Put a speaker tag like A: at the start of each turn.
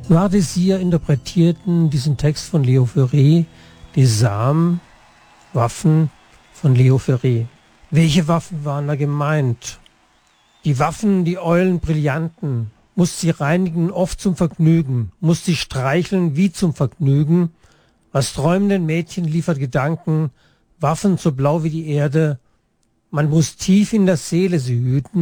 A: Noir Désir interpretierten diesen Text von Leo Ferré, die Waffen von Leo Ferré. Welche Waffen waren da gemeint? Die Waffen, die Eulen Brillanten, muss sie reinigen oft zum Vergnügen, muss sie streicheln wie zum Vergnügen. Was träumenden Mädchen liefert Gedanken, Waffen so blau wie die Erde. Man muss tief in der Seele sie hüten.